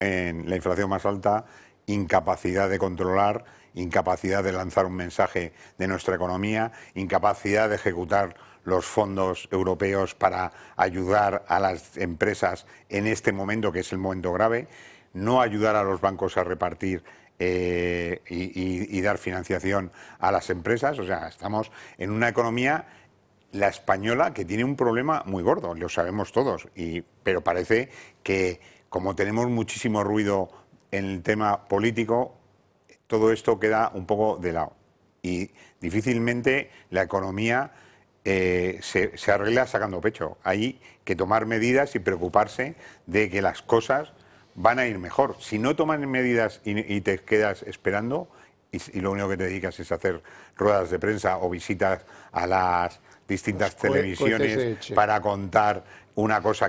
en la inflación más alta, incapacidad de controlar, incapacidad de lanzar un mensaje de nuestra economía, incapacidad de ejecutar los fondos europeos para ayudar a las empresas en este momento, que es el momento grave, no ayudar a los bancos a repartir y dar financiación a las empresas. O sea, estamos en una economía, la española, que tiene un problema muy gordo, lo sabemos todos, pero parece que como tenemos muchísimo ruido en el tema político, todo esto queda un poco de lado. Y difícilmente la economía se arregla sacando pecho. Hay que tomar medidas y preocuparse de que las cosas van a ir mejor. Si no toman medidas y te quedas esperando y lo único que te dedicas es hacer ruedas de prensa o visitas a las distintas televisiones para contar una cosa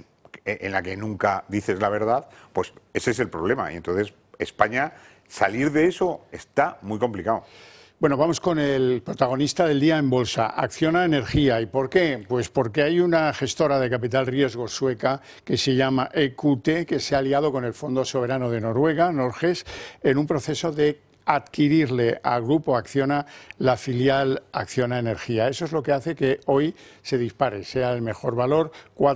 en la que nunca dices la verdad, pues ese es el problema. Y entonces España, salir de eso está muy complicado. Bueno, vamos con el protagonista del día en bolsa, Acciona Energía. ¿Y por qué? Pues porque hay una gestora de capital riesgo sueca que se llama EQT, que se ha aliado con el Fondo Soberano de Noruega, Norges, en un proceso de adquirirle al grupo Acciona la filial Acciona Energía. Eso es lo que hace que hoy se dispare, sea el mejor valor,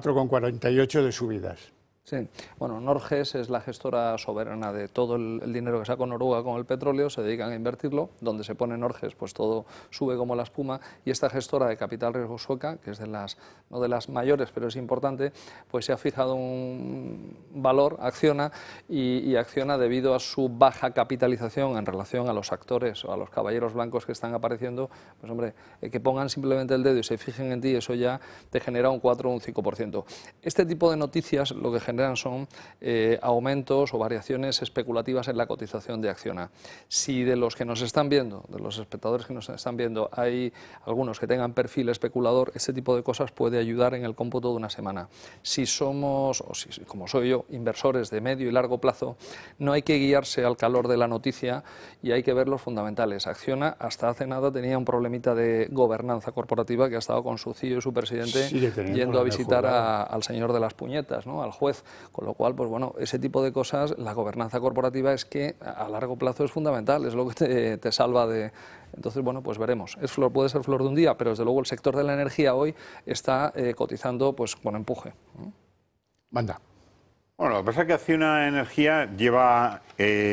4,48 de subidas. Sí, bueno, Norges es la gestora soberana de todo el dinero que saca Noruega con el petróleo, se dedican a invertirlo, donde se pone Norges pues todo sube como la espuma, y esta gestora de capital riesgo sueca, que es no de las mayores, pero es importante, pues se ha fijado un valor, Acciona, y Acciona, debido a su baja capitalización en relación a los actores o a los caballeros blancos que están apareciendo, pues hombre, que pongan simplemente el dedo y se fijen en ti, eso ya te genera un 4 o un 5%. Este tipo de noticias lo que generan son aumentos o variaciones especulativas en la cotización de Acciona. Si de los que nos están viendo, de los espectadores que nos están viendo, hay algunos que tengan perfil especulador, este tipo de cosas puede ayudar en el cómputo de una semana. Si somos, o si, como soy yo, inversores de medio y largo plazo, no hay que guiarse al calor de la noticia y hay que ver los fundamentales. Acciona hasta hace nada tenía un problemita de gobernanza corporativa, que ha estado con su CEO y su presidente yendo a visitar al señor de las puñetas, ¿no?, al juez. Con lo cual, pues bueno, ese tipo de cosas, la gobernanza corporativa es que a largo plazo es fundamental, es lo que te salva de... Entonces, bueno, pues veremos. Puede ser flor de un día, pero desde luego el sector de la energía hoy está cotizando pues con empuje. Manda. Bueno, lo que pasa es que Acciona Energía lleva,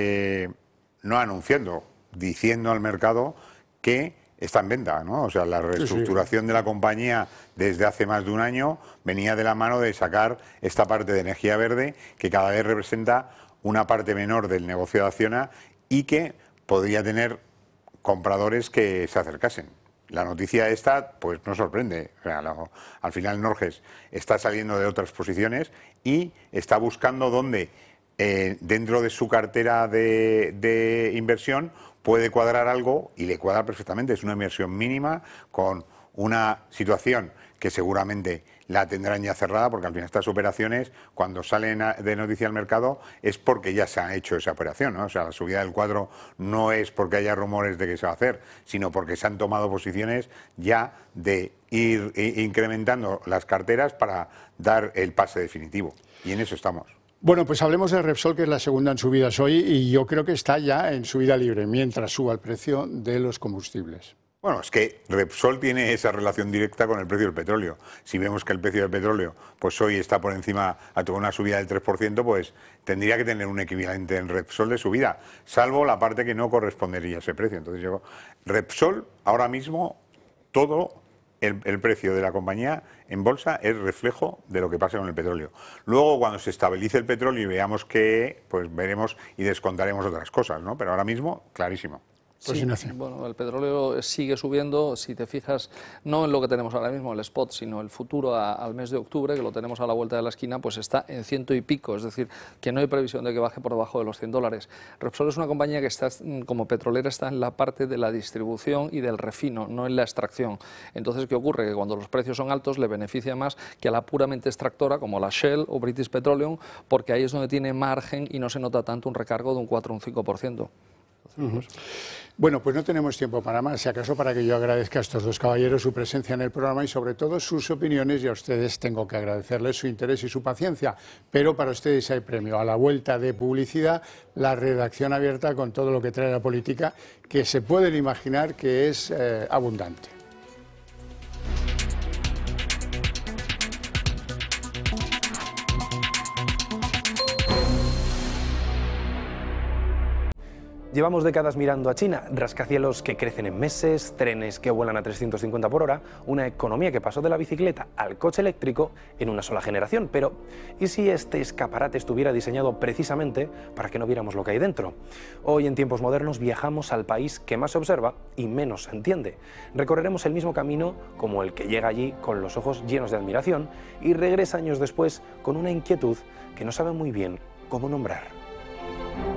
no anunciando, diciendo al mercado que está en venta, ¿no? O sea, la reestructuración de la compañía desde hace más de un año venía de la mano de sacar esta parte de energía verde, que cada vez representa una parte menor del negocio de Acciona y que podría tener compradores que se acercasen. La noticia esta, pues no sorprende. O sea, al final Norges está saliendo de otras posiciones y está buscando dónde, dentro de su cartera de inversión, puede cuadrar algo, y le cuadra perfectamente. Es una inversión mínima con una situación que seguramente la tendrán ya cerrada, porque al final estas operaciones, cuando salen de noticia al mercado, es porque ya se ha hecho esa operación, ¿no? O sea, la subida del cuadro no es porque haya rumores de que se va a hacer, sino porque se han tomado posiciones ya de ir incrementando las carteras para dar el pase definitivo. Y en eso estamos. Bueno, pues hablemos de Repsol, que es la segunda en subidas hoy, y yo creo que está ya en subida libre, mientras suba el precio de los combustibles. Bueno, es que Repsol tiene esa relación directa con el precio del petróleo. Si vemos que el precio del petróleo pues hoy está por encima, ha tenido una subida del 3%, pues tendría que tener un equivalente en Repsol de subida, salvo la parte que no correspondería a ese precio. Entonces, Repsol, ahora mismo, todo el precio de la compañía en bolsa es reflejo de lo que pasa con el petróleo. Luego, cuando se estabilice el petróleo y veamos que, pues veremos y descontaremos otras cosas, ¿no? Pero ahora mismo, clarísimo. Sí, bueno, el petróleo sigue subiendo, si te fijas, no en lo que tenemos ahora mismo, el spot, sino el futuro al mes de octubre, que lo tenemos a la vuelta de la esquina, pues está en 100 y pico, es decir, que no hay previsión de que baje por debajo de los $100. Repsol es una compañía que está, como petrolera, está en la parte de la distribución y del refino, no en la extracción. Entonces, ¿qué ocurre? Que cuando los precios son altos le beneficia más que a la puramente extractora, como la Shell o British Petroleum, porque ahí es donde tiene margen y no se nota tanto un recargo de un 4 o un 5%. Bueno, pues no tenemos tiempo para más, si acaso para que yo agradezca a estos dos caballeros su presencia en el programa y sobre todo sus opiniones, y a ustedes tengo que agradecerles su interés y su paciencia, pero para ustedes hay premio. A la vuelta de publicidad, la redacción abierta con todo lo que trae la política, que se pueden imaginar que es abundante. Llevamos décadas mirando a China, rascacielos que crecen en meses, trenes que vuelan a 350 por hora, una economía que pasó de la bicicleta al coche eléctrico en una sola generación. Pero, ¿y si este escaparate estuviera diseñado precisamente para que no viéramos lo que hay dentro? Hoy, en tiempos modernos, viajamos al país que más se observa y menos se entiende. Recorreremos el mismo camino como el que llega allí con los ojos llenos de admiración y regresa años después con una inquietud que no sabe muy bien cómo nombrar.